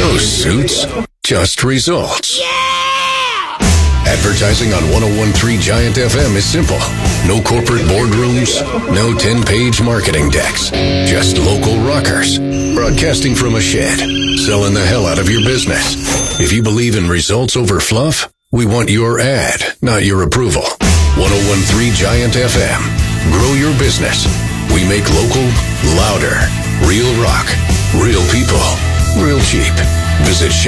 No suits, just results. Advertising on 101.3 Giant FM is simple. No corporate boardrooms, no 10-page marketing decks. Just local rockers, broadcasting from a shed, selling the hell out of your business. If you believe in results over fluff, we want your ad, not your approval. 101.3 Giant FM. Grow your business. We make local, louder, real rock, real people, real cheap. Visit